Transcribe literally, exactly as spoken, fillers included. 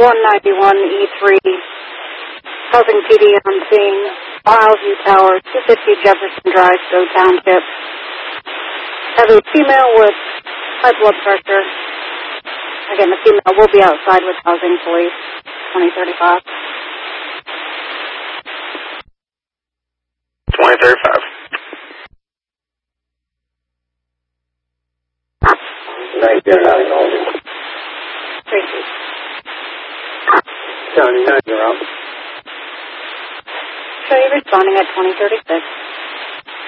one ninety-one E three, housing P D on scene, Housing Tower, two fifty Jefferson Drive, Stowe Township. Have a female with high blood pressure. Again, the female will be outside with housing police, twenty thirty-five. twenty thirty-five. Thank you. County, now you're up. So you're responding at twenty thirty-six.